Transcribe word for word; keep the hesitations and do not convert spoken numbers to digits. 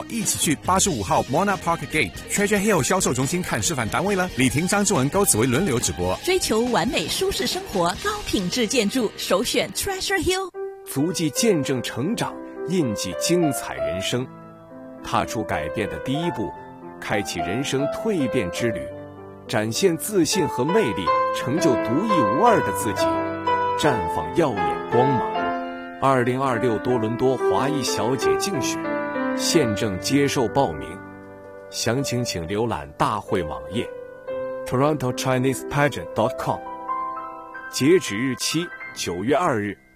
一起去八十五号 Mona Park Gate Treasure Hill 销售中心看示范单位了。李婷、张志文、高子维轮流直播。 追求完美舒适生活，高品质建筑，首选 Treasure Hill。 足迹见证成长，印记精彩人生，踏出改变的第一步，开启人生蜕变之旅，展现自信和魅力，成就独一无二的自己，绽放耀眼光芒。二零二六多伦多华裔小姐竞选现正接受报名，详情请浏览大会网页 toronto chinese pageant dot com， 截止日期九月二日。